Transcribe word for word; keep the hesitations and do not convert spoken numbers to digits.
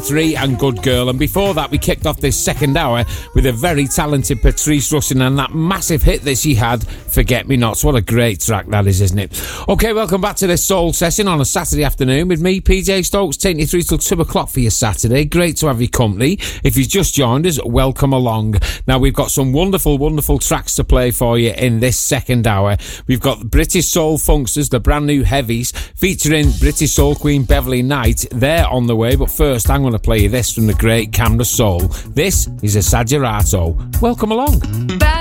Three and Good Girl. And before that, we kicked off this second hour with a very talented Patrice Rushen and that massive hit that she had, Forget Me Nots. What a great track that is, isn't it? Okay, welcome back to this Soul Session on a Saturday afternoon with me, P J Stokes, taking you through till two o'clock for your Saturday. Great to have your company. If you've just joined us, welcome along. Now, we've got some wonderful, wonderful tracks to play for you in this second hour. We've got British Soul Funksters, the brand new heavies, featuring British Soul Queen Beverly Knight. They're on the way, but first I'm going to play you this from the great Camera Soul. This is Esagerato. Welcome along.